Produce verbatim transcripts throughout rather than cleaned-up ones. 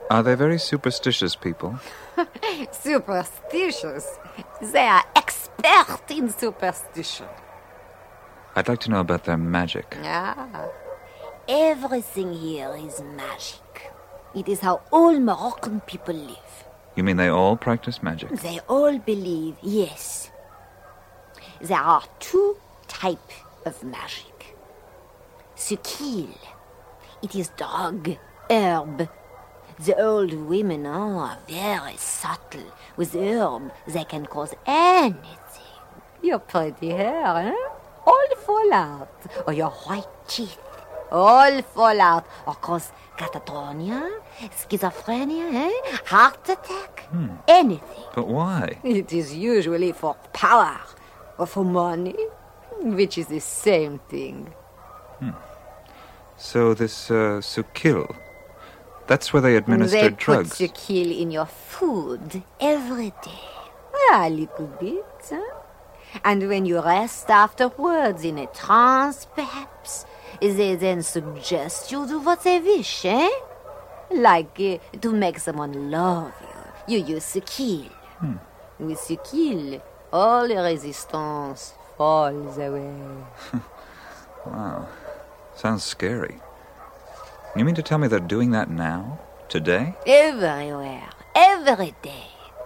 Are they very superstitious people? Superstitious? They are expert in superstition. I'd like to know about their magic. Ah, everything here is magic. It is how all Moroccan people live. You mean they all practice magic? They all believe, yes. There are two types of magic. Sukil. It is dog, herb. The old women oh, are very subtle. With herb, they can cause anything. Your pretty hair, eh? All fall out. Or your white teeth. All fall out. Or cause catatonia, schizophrenia, eh? Heart attack. Hmm. Anything. But why? It is usually for power or for money, which is the same thing. Hmm. So this uh, Sukil, that's where they administer they drugs. They put Sukil in your food every day. A little bit, huh? And when you rest afterwards in a trance, perhaps, they then suggest you do what they wish, eh? Like uh, to make someone love you. You use Sukil. Hmm. With Sukil, all resistance falls away. Wow. Sounds scary. You mean to tell me they're doing that now? Today? Everywhere. Every day.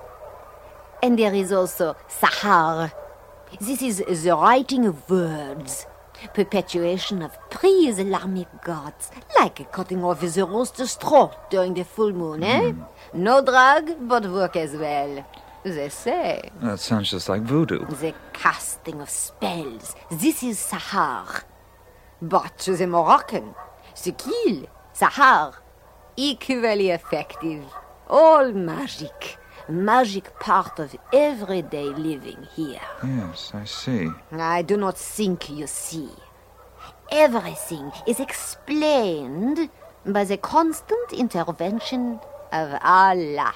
And there is also Sahar. This is the writing of words. Perpetuation of pre-Islamic gods. Like a cutting off the roaster's throat during the full moon, eh? Mm. No drug, but work as well. They say. That sounds just like voodoo. The casting of spells. This is Sahar. But to the Moroccan, Sukil, Sahar, equally effective. All magic. Magic part of everyday living here. Yes, I see. I do not think you see. Everything is explained by the constant intervention of Allah.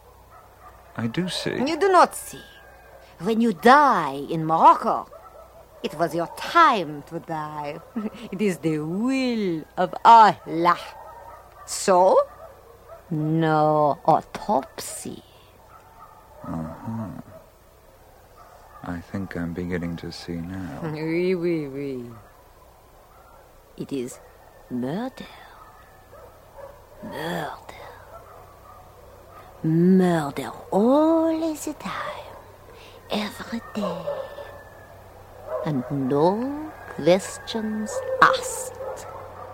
I do see. You do not see. When you die in Morocco, it was your time to die. It is the will of Allah. So, no autopsy. Uh-huh. I think I'm beginning to see now. Oui, oui, oui. It is murder. Murder. Murder all the time. Every day. And no questions asked.